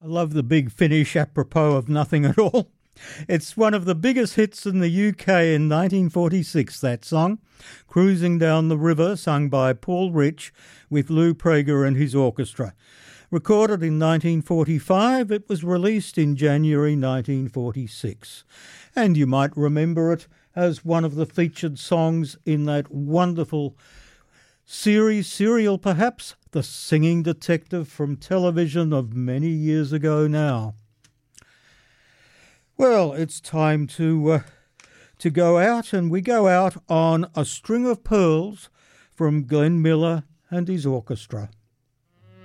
I love the big finish apropos of nothing at all. It's one of the biggest hits in the UK in 1946, that song. Cruising Down the River, sung by Paul Rich with Lou Prager and his orchestra. Recorded in 1945, it was released in January 1946. And you might remember it as one of the featured songs in that wonderful serial perhaps, The Singing Detective from television of many years ago now. Well, it's time to go out, and we go out on A String of Pearls from Glenn Miller and his orchestra.